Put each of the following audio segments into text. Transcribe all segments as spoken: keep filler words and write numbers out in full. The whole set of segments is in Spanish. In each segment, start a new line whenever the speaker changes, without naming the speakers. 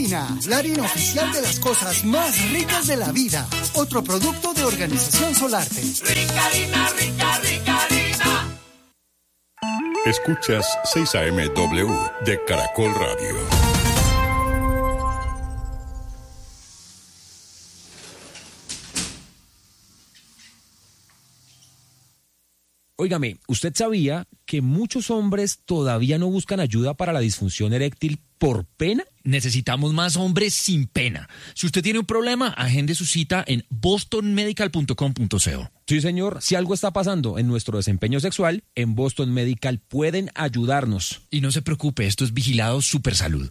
Ricarina, la harina oficial de las cosas más ricas de la vida. Otro producto de Organización Solarte.
Ricarina, rica, Ricarina.
Escuchas seis A M W de Caracol Radio.
Óigame, ¿usted sabía que muchos hombres todavía no buscan ayuda para la disfunción eréctil por pena?
Necesitamos más hombres sin pena. Si usted tiene un problema, agende su cita en boston medical punto com punto co.
Sí, señor. Si algo está pasando en nuestro desempeño sexual, en Boston Medical pueden ayudarnos.
Y no se preocupe, esto es vigilado Supersalud.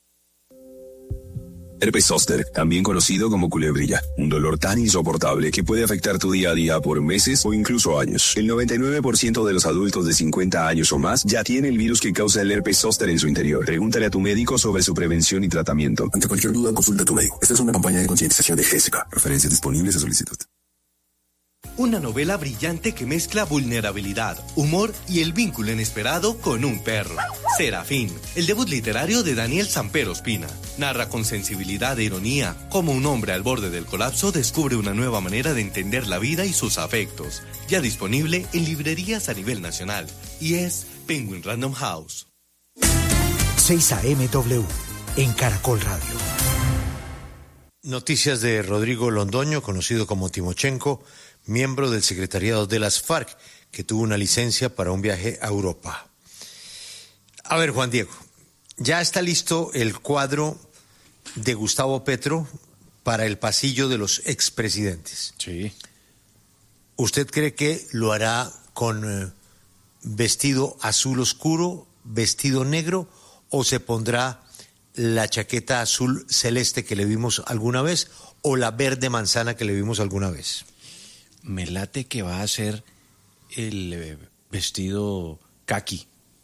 Herpes zóster, también conocido como culebrilla, un dolor tan insoportable que puede afectar tu día a día por meses o incluso años. El noventa y nueve por ciento de los adultos de cincuenta años o más ya tiene el virus que causa el herpes zóster en su interior. Pregúntale a tu médico sobre su prevención y tratamiento.
Ante cualquier duda, consulta a tu médico. Esta es una campaña de concientización de Jessica. Referencias disponibles a solicitud.
Una novela brillante que mezcla vulnerabilidad, humor y el vínculo inesperado con un perro. Serafín, el debut literario de Daniel Samper Ospina. Narra con sensibilidad e ironía cómo un hombre al borde del colapso descubre una nueva manera de entender la vida y sus afectos. Ya disponible en librerías a nivel nacional. Y es Penguin Random House.
seis A M W en Caracol Radio.
Noticias de Rodrigo Londoño, conocido como Timochenko, miembro del secretariado de las FARC, que tuvo una licencia para un viaje a Europa. A ver, Juan Diego, ya está listo el cuadro de Gustavo Petro para el pasillo de los expresidentes.
Sí.
¿Usted cree que lo hará con eh, vestido azul oscuro, vestido negro, o se pondrá la chaqueta azul celeste que le vimos alguna vez, o la verde manzana que le vimos alguna vez?
Me late que va a ser el eh, vestido caqui.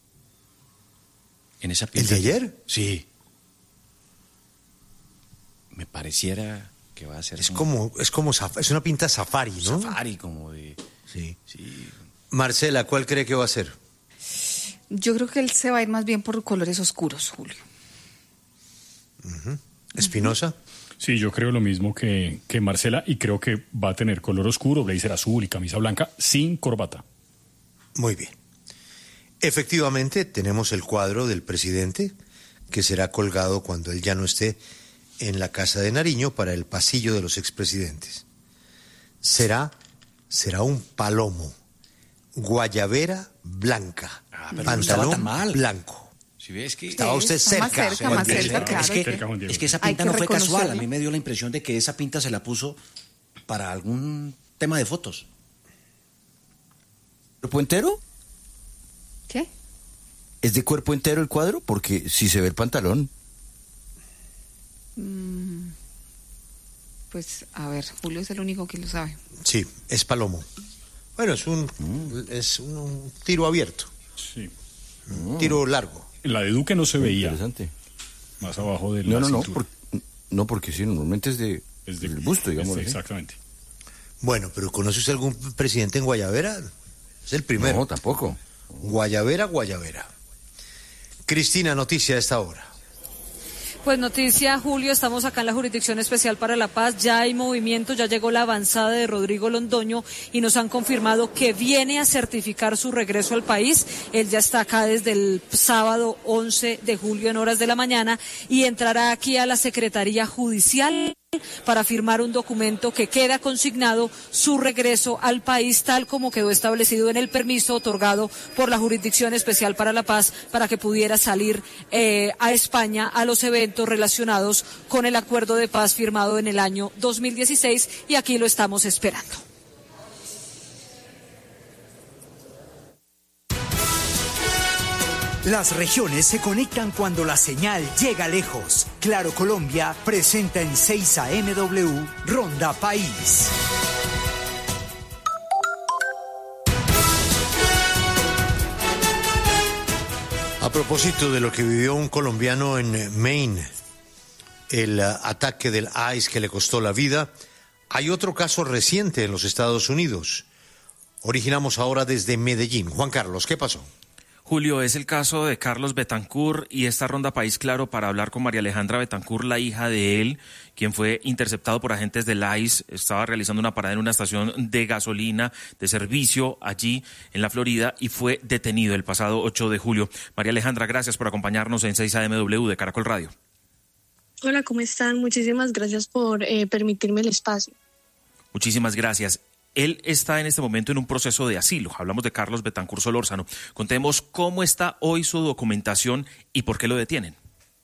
En esa pinta.
¿El de ayer?
Sí. Me pareciera que va a ser.
Es como, como es como es una pinta safari, ¿no?
Safari, como de.
Sí.
Sí.
Marcela, ¿cuál cree que va a ser?
Yo creo que él se va a ir más bien por colores oscuros, Julio.
Uh-huh. ¿Espinosa? Uh-huh.
Sí, yo creo lo mismo que, que Marcela, y creo que va a tener color oscuro, blazer azul y camisa blanca sin corbata.
Muy bien. Efectivamente, tenemos el cuadro del presidente que será colgado cuando él ya no esté en la Casa de Nariño para el pasillo de los expresidentes. Será, será un palomo, guayabera blanca,
ah, pero
pantalón
no tan mal.
Blanco.
Si ves que
estaba usted cerca,
más cerca, más cerca, claro.
Es que,
cerca,
es que esa pinta no fue casual. A mí me dio la impresión de que esa pinta se la puso para algún tema de fotos.
¿Cuerpo entero?
¿Qué?
¿Es de cuerpo entero el cuadro? Porque si se ve el pantalón.
Mm, pues, a ver, Julio es el único que lo sabe.
Sí, es palomo. Bueno, es un, mm. es un, un tiro abierto.
Sí.
Un tiro largo.
En la de Duque no se veía.
Interesante.
Más abajo de
no,
la
no,
cintura.
No, por, no, porque sí, normalmente es de,
es de
del busto, digamos.
Es de, exactamente.
Bueno, pero ¿conoce usted algún presidente en Guayabera? Es el primero.
No, tampoco.
Guayabera, Guayabera. Cristina, noticia a esta hora.
Pues noticia, Julio, estamos acá en la Jurisdicción Especial para la Paz, ya hay movimiento, ya llegó la avanzada de Rodrigo Londoño y nos han confirmado que viene a certificar su regreso al país. Él ya está acá desde el sábado once de julio en horas de la mañana y entrará aquí a la Secretaría Judicial para firmar un documento que queda consignado su regreso al país tal como quedó establecido en el permiso otorgado por la Jurisdicción Especial para la Paz para que pudiera salir eh, a España a los eventos relacionados con el acuerdo de paz firmado en el año dos mil dieciséis y aquí lo estamos esperando.
Las regiones se conectan cuando la señal llega lejos. Claro Colombia presenta en seis A M W Ronda País.
A propósito de lo que vivió un colombiano en Maine, el uh, ataque del ICE que le costó la vida, hay otro caso reciente en los Estados Unidos. Originamos ahora desde Medellín. Juan Carlos, ¿qué pasó?
Julio, es el caso de Carlos Betancourt y esta ronda País Claro para hablar con María Alejandra Betancourt, la hija de él, quien fue interceptado por agentes del I C E. Estaba realizando una parada en una estación de gasolina de servicio allí en la Florida y fue detenido el pasado ocho de julio. María Alejandra, gracias por acompañarnos en seis A M W de Caracol Radio.
Hola, ¿cómo están? Muchísimas gracias por eh, permitirme el espacio.
Muchísimas gracias. Él está en este momento en un proceso de asilo. Hablamos de Carlos Betancourt Solórzano. Contemos cómo está hoy su documentación y por qué lo detienen.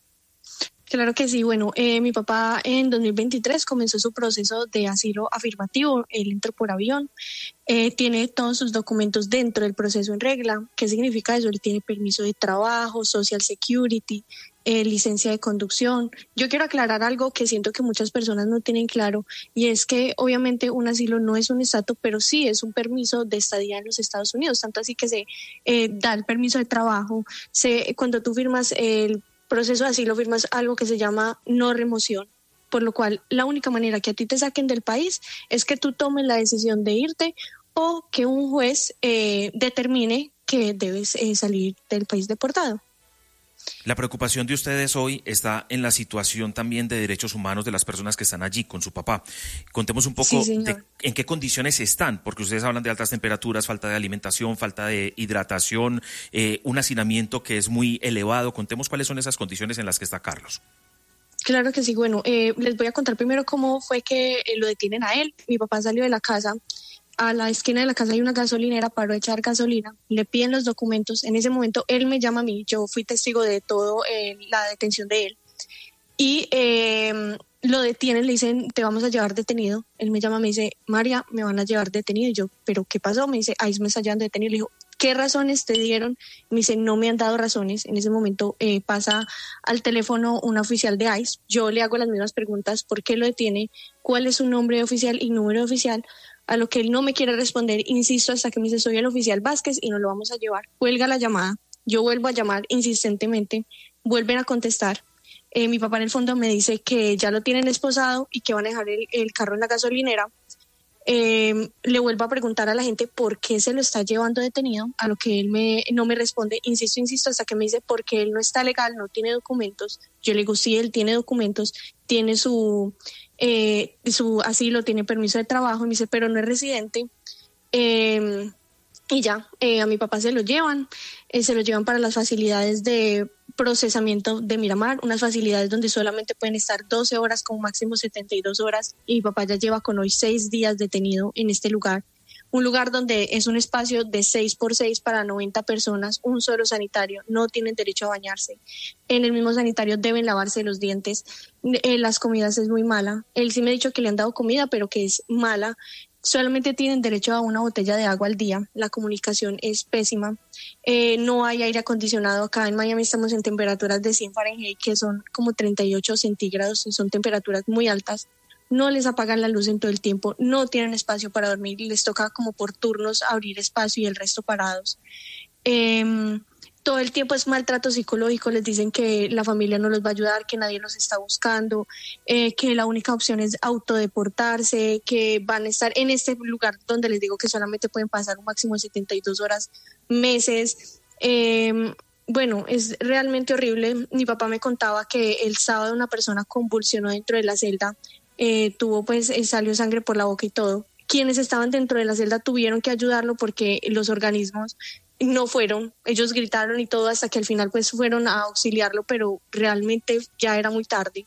Claro que sí. Bueno, eh, mi papá en dos mil veintitrés comenzó su proceso de asilo afirmativo. Él entró por avión, eh, tiene todos sus documentos dentro del proceso en regla. ¿Qué significa eso? Él tiene permiso de trabajo, Social Security, eh, licencia de conducción. Yo quiero aclarar algo que siento que muchas personas no tienen claro, y es que obviamente un asilo no es un estatus, pero sí es un permiso de estadía en los Estados Unidos, tanto así que se eh, da el permiso de trabajo. Se, cuando tú firmas el proceso de asilo, firmas algo que se llama no remoción, por lo cual la única manera que a ti te saquen del país es que tú tomes la decisión de irte o que un juez eh, determine que debes eh, salir del país deportado.
La preocupación de ustedes hoy está en la situación también de derechos humanos de las personas que están allí con su papá. Contemos un poco
Sí,
de en qué condiciones están, porque ustedes hablan de altas temperaturas, falta de alimentación, falta de hidratación, eh, un hacinamiento que es muy elevado. Contemos cuáles son esas condiciones en las que está Carlos.
Claro que sí. Bueno, eh, les voy a contar primero cómo fue que eh, lo detienen a él. Mi papá salió de la casa. A la esquina de la casa hay una gasolinera, paró a echar gasolina, le piden los documentos. En ese momento él me llama a mí, yo fui testigo de todo eh, la detención de él. Y eh, lo detienen, le dicen, te vamos a llevar detenido. Él me llama, me dice, María, me van a llevar detenido. Y yo, ¿pero qué pasó? Me dice, ahí me está llevando detenido. Le digo, ¿qué razones te dieron? Me dice, no me han dado razones. En ese momento eh, pasa al teléfono una oficial de I C E. Yo le hago las mismas preguntas, ¿por qué lo detiene? ¿Cuál es su nombre oficial y número oficial? A lo que él no me quiere responder, insisto, hasta que me dice, soy el oficial Vázquez y nos lo vamos a llevar. Cuelga la llamada, yo vuelvo a llamar insistentemente, vuelven a contestar. Eh, mi papá en el fondo me dice que ya lo tienen esposado y que van a dejar el, el carro en la gasolinera. Eh, le vuelvo a preguntar a la gente por qué se lo está llevando detenido, a lo que él me, no me responde, insisto, insisto, hasta que me dice porque él no está legal, no tiene documentos. Yo le digo, sí, él tiene documentos, tiene su... Eh, su asilo, tiene permiso de trabajo, y me dice, pero no es residente. Eh, y ya, eh, a mi papá se lo llevan, eh, se lo llevan para las facilidades de procesamiento de Miramar, unas facilidades donde solamente pueden estar doce horas, como máximo setenta y dos horas, y mi papá ya lleva con hoy seis días detenido en este lugar. Un lugar donde es un espacio de seis por seis para noventa personas, un solo sanitario, no tienen derecho a bañarse. En el mismo sanitario deben lavarse los dientes. Eh, las comidas es muy mala. Él sí me ha dicho que le han dado comida, pero que es mala. Solamente tienen derecho a una botella de agua al día. La comunicación es pésima. Eh, no hay aire acondicionado. Acá en Miami estamos en temperaturas de cien Fahrenheit, que son como treinta y ocho centígrados. Son temperaturas muy altas. No les apagan la luz en todo el tiempo, no tienen espacio para dormir, les toca como por turnos abrir espacio y el resto parados. Eh, todo el tiempo es maltrato psicológico, les dicen que la familia no los va a ayudar, que nadie los está buscando, eh, que la única opción es autodeportarse, que van a estar en este lugar donde les digo que solamente pueden pasar un máximo de setenta y dos horas, meses. Eh, Bueno, es realmente horrible. Mi papá me contaba que el sábado una persona convulsionó dentro de la celda. Eh, tuvo pues eh, salió sangre por la boca y todo. Quienes estaban dentro de la celda tuvieron que ayudarlo porque los organismos no fueron, ellos gritaron y todo hasta que al final pues fueron a auxiliarlo, pero realmente ya era muy tarde.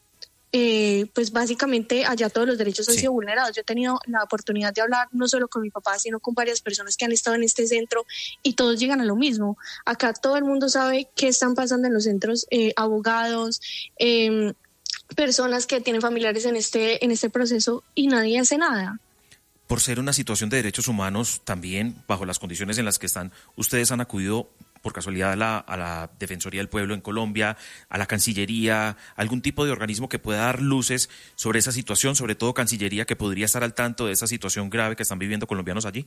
Eh, pues básicamente allá todos los derechos han sido vulnerados. Yo he tenido la oportunidad de hablar no solo con mi papá, sino con varias personas que han estado en este centro y todos llegan a lo mismo. Acá todo el mundo sabe qué están pasando en los centros, eh, abogados, eh, personas que tienen familiares en este, en este proceso y nadie hace nada.
Por ser una situación de derechos humanos, también bajo las condiciones en las que están, ustedes han acudido por casualidad a la, a la Defensoría del Pueblo en Colombia, a la Cancillería, algún tipo de organismo que pueda dar luces sobre esa situación, sobre todo Cancillería, que podría estar al tanto de esa situación grave que están viviendo colombianos allí.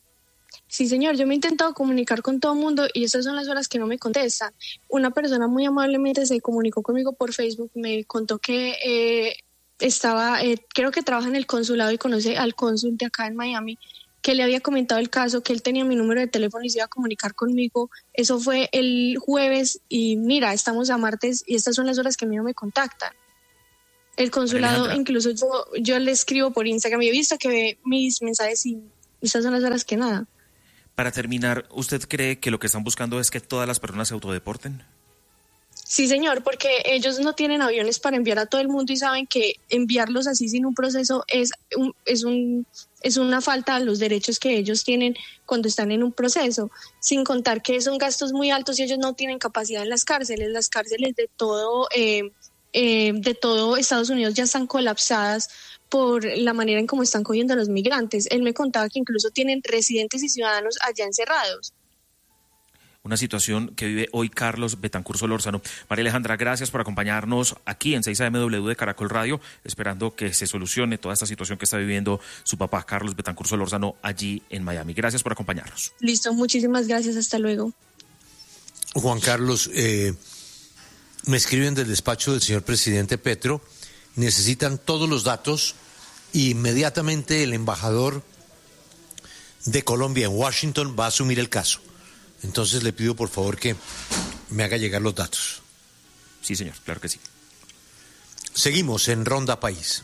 Sí, señor, yo me he intentado comunicar con todo el mundo y estas son las horas que no me contestan. Una persona muy amablemente se comunicó conmigo por Facebook, me contó que eh, estaba, eh, creo que trabaja en el consulado y conoce al cónsul de acá en Miami. que le había comentado el caso, que él tenía mi número de teléfono y se iba a comunicar conmigo. Eso fue el jueves y mira, estamos a martes y estas son las horas que a mí no me contactan. El consulado, Alejandra, incluso yo, yo le escribo por Instagram y he visto que ve mis mensajes y estas son las horas que nada.
Para terminar, ¿usted cree que lo que están buscando es que todas las personas se autodeporten?
Sí, señor, porque ellos no tienen aviones para enviar a todo el mundo y saben que enviarlos así sin un proceso es un, es un, es una falta a los derechos que ellos tienen cuando están en un proceso, sin contar que son gastos muy altos y ellos no tienen capacidad en las cárceles. Las cárceles de todo... Eh, Eh, de todo Estados Unidos ya están colapsadas por la manera en cómo están cogiendo a los migrantes. Él me contaba que incluso tienen residentes y ciudadanos allá encerrados.
Una situación que vive hoy Carlos Betancur Solórzano. María Alejandra, gracias por acompañarnos aquí en seis A M W de Caracol Radio, esperando que se solucione toda esta situación que está viviendo su papá Carlos Betancur Solórzano allí en Miami. Gracias por acompañarnos.
Listo, muchísimas gracias, hasta luego.
Juan Carlos, eh... me escriben del despacho del señor presidente Petro, necesitan todos los datos y inmediatamente el embajador de Colombia en Washington va a asumir el caso. Entonces le pido por favor que me haga llegar los datos.
Sí, señor, claro que sí.
Seguimos en Ronda País.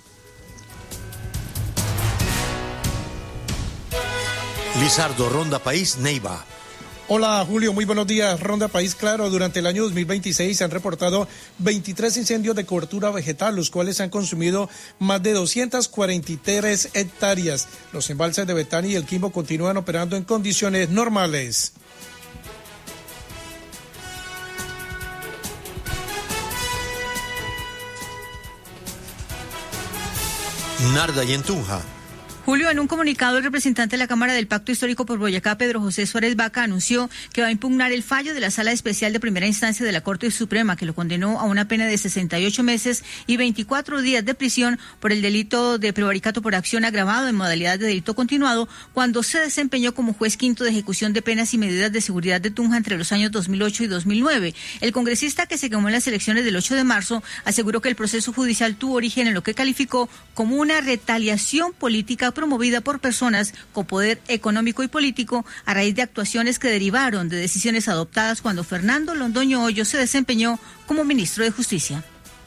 Lizardo, Ronda País, Neiva.
Hola Julio, muy buenos días. Ronda País Claro, durante el año dos mil veintiséis se han reportado veintitrés incendios de cobertura vegetal, los cuales han consumido más de doscientas cuarenta y tres hectáreas. Los embalses de Betania y el Quimbo continúan operando en condiciones normales.
Narda y en Tunja.
Julio, en un comunicado, el representante de la Cámara del Pacto Histórico por Boyacá, Pedro José Suárez Vaca, anunció que va a impugnar el fallo de la Sala Especial de Primera Instancia de la Corte Suprema, que lo condenó a una pena de sesenta y ocho meses y veinticuatro días de prisión por el delito de prevaricato por acción agravado en modalidad de delito continuado, cuando se desempeñó como juez quinto de ejecución de penas y medidas de seguridad de Tunja entre los años dos mil ocho y dos mil nueve. El congresista, que se quemó en las elecciones del ocho de marzo, aseguró que el proceso judicial tuvo origen en lo que calificó como una retaliación política promovida por personas con poder económico y político a raíz de actuaciones que derivaron de decisiones adoptadas cuando Fernando Londoño Hoyos se desempeñó como ministro de Justicia.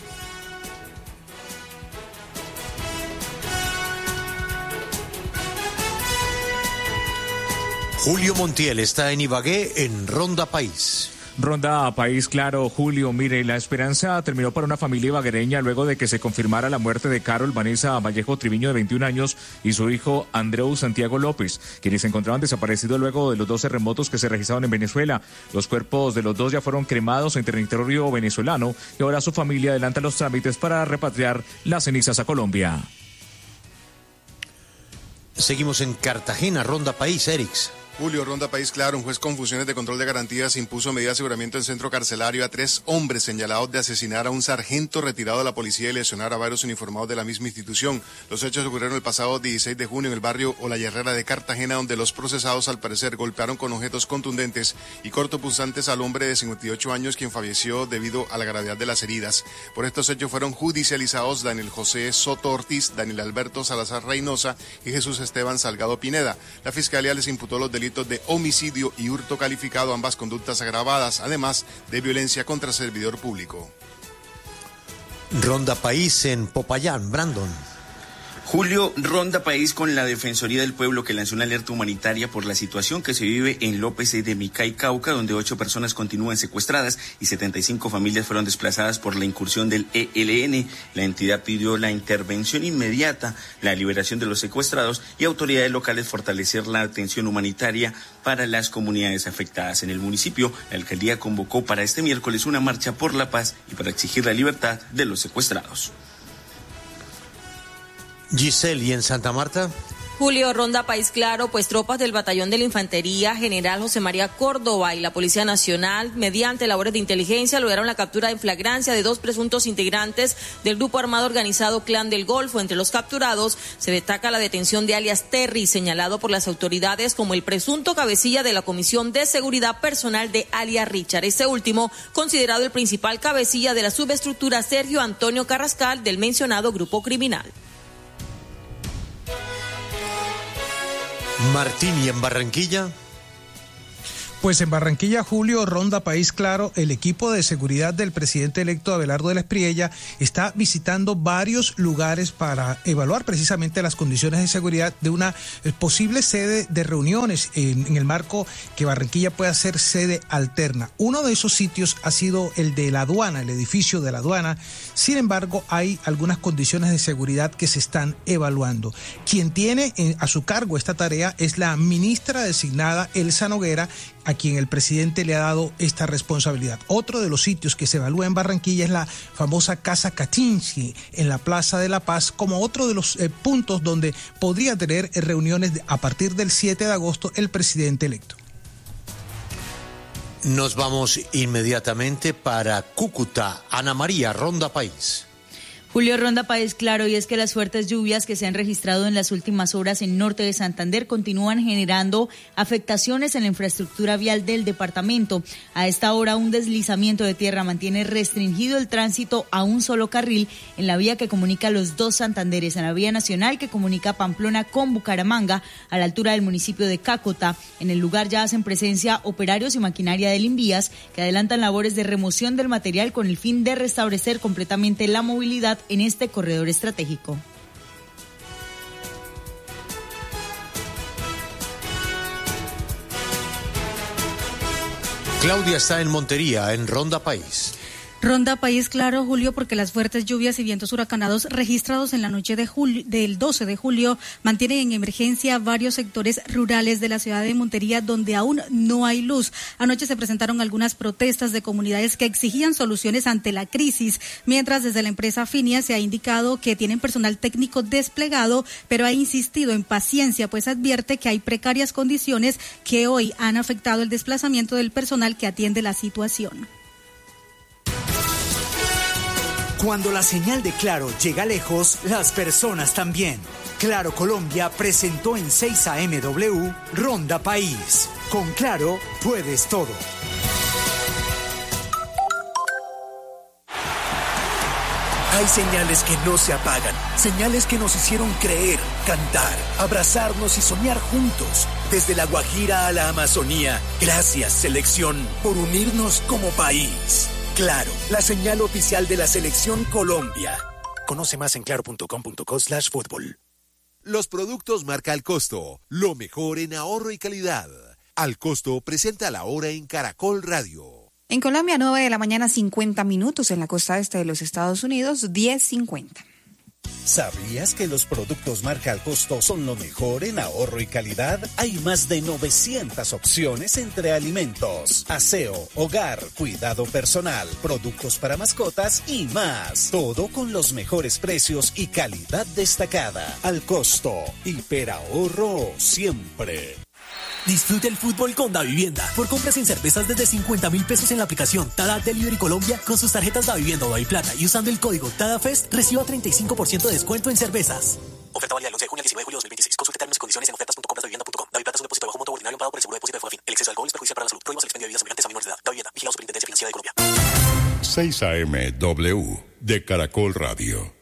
Julio Montiel está en Ibagué en Ronda País.
Ronda País Claro, Julio, mire, la esperanza terminó para una familia ibaguereña luego de que se confirmara la muerte de Carol Vanessa Vallejo Triviño, de veintiún años, y su hijo Andreu Santiago López, quienes se encontraban desaparecidos luego de los dos terremotos que se registraron en Venezuela. Los cuerpos de los dos ya fueron cremados en territorio venezolano y ahora su familia adelanta los trámites para repatriar las cenizas a Colombia.
Seguimos en Cartagena, Ronda País, Erix.
Julio, Ronda País Claro, un juez con funciones de control de garantías impuso medida de aseguramiento en centro carcelario a tres hombres señalados de asesinar a un sargento retirado de la policía y lesionar a varios uniformados de la misma institución. Los hechos ocurrieron el pasado dieciséis de junio en el barrio Olayerrera de Cartagena, donde los procesados al parecer golpearon con objetos contundentes y cortopunzantes al hombre de cincuenta y ocho años, quien falleció debido a la gravedad de las heridas. Por estos hechos fueron judicializados Daniel José Soto Ortiz, Daniel Alberto Salazar Reynosa y Jesús Esteban Salgado Pineda. La fiscalía les imputó los delitos de homicidio y hurto calificado, ambas conductas agravadas, además de violencia contra servidor público.
Ronda País en Popayán, Brandon.
Julio, Ronda País con la Defensoría del Pueblo, que lanzó una alerta humanitaria por la situación que se vive en López de Micay, Cauca, donde ocho personas continúan secuestradas y setenta y cinco familias fueron desplazadas por la incursión del E L N. La entidad pidió la intervención inmediata, la liberación de los secuestrados y autoridades locales fortalecer la atención humanitaria para las comunidades afectadas. En el municipio, la alcaldía convocó para este miércoles una marcha por la paz y para exigir la libertad de los secuestrados.
Giselle, ¿y en Santa Marta?
Julio, Ronda País Claro, pues tropas del Batallón de la Infantería General José María Córdoba y la Policía Nacional, mediante labores de inteligencia, lograron la captura en flagrancia de dos presuntos integrantes del grupo armado organizado Clan del Golfo. Entre los capturados se destaca la detención de alias Terry, señalado por las autoridades como el presunto cabecilla de la Comisión de Seguridad Personal de alias Richard. Este último, considerado el principal cabecilla de la subestructura Sergio Antonio Carrascal del mencionado grupo criminal.
Martín, ¿y en Barranquilla?
Pues en Barranquilla, Julio, Ronda País Claro, el equipo de seguridad del presidente electo Abelardo de la Espriella está visitando varios lugares para evaluar precisamente las condiciones de seguridad de una posible sede de reuniones en, en el marco que Barranquilla pueda ser sede alterna. Uno de esos sitios ha sido el de la aduana, el edificio de la aduana. Sin embargo, hay algunas condiciones de seguridad que se están evaluando. Quien tiene a su cargo esta tarea es la ministra designada Elsa Noguera, a quien el presidente le ha dado esta responsabilidad. Otro de los sitios que se evalúa en Barranquilla es la famosa Casa Kaczynski en la Plaza de la Paz, como otro de los eh, puntos donde podría tener eh, reuniones de, a partir del siete de agosto el presidente electo.
Nos vamos inmediatamente para Cúcuta. Ana María, Ronda País.
Julio, Ronda País Claro, y es que las fuertes lluvias que se han registrado en las últimas horas en norte de Santander continúan generando afectaciones en la infraestructura vial del departamento. A esta hora, un deslizamiento de tierra mantiene restringido el tránsito a un solo carril en la vía que comunica los dos Santanderes, en la vía nacional que comunica Pamplona con Bucaramanga, a la altura del municipio de Cácota. En el lugar ya hacen presencia operarios y maquinaria del Invías que adelantan labores de remoción del material con el fin de restablecer completamente la movilidad en este corredor estratégico.
Claudia está en Montería, en Ronda País.
Ronda País Claro, Julio, porque las fuertes lluvias y vientos huracanados registrados en la noche de julio, del doce de julio mantienen en emergencia varios sectores rurales de la ciudad de Montería donde aún no hay luz. Anoche se presentaron algunas protestas de comunidades que exigían soluciones ante la crisis, mientras desde la empresa Finia se ha indicado que tienen personal técnico desplegado, pero ha insistido en paciencia, pues advierte que hay precarias condiciones que hoy han afectado el desplazamiento del personal que atiende la situación.
Cuando la señal de Claro llega lejos, las personas también. Claro Colombia presentó en seis A M W Ronda País. Con Claro puedes todo.
Hay señales que no se apagan, señales que nos hicieron creer, cantar, abrazarnos y soñar juntos. Desde la Guajira a la Amazonía, gracias selección por unirnos como país. Claro, la señal oficial de la Selección Colombia. Conoce más en claro punto com punto co slash fútbol.
Los productos marca Al Costo, lo mejor en ahorro y calidad. Al Costo presenta la hora en Caracol Radio.
En Colombia, nueve de la mañana, cincuenta minutos. En la costa este de los Estados Unidos, diez cincuenta.
¿Sabías que los productos marca Al Costo son lo mejor en ahorro y calidad? Hay más de novecientas opciones entre alimentos, aseo, hogar, cuidado personal, productos para mascotas y más. Todo con los mejores precios y calidad destacada. Al Costo, hiperahorro siempre.
Disfrute el fútbol con Davivienda. Por compras en cervezas desde cincuenta mil pesos en la aplicación Tada Delivery Colombia con sus tarjetas Davivienda o Daviplata y usando el código TADAFEST reciba treinta y cinco por ciento de descuento en cervezas.
Oferta válida del once de junio al diecinueve de julio de dos mil veintiséis. Consulte términos y condiciones en ofertas punto com slash davivienda punto com. Daviplata es un depósito de bajo monto ordinario pagado por el seguro de depósito de Fobafin. El exceso de alcohol es perjudicial para la salud. Prohíbas el expendio de bebidas embriagantes a menores de edad. Davivienda. Vigilado Superintendencia Financiera de Colombia.
seis A M W de Caracol Radio.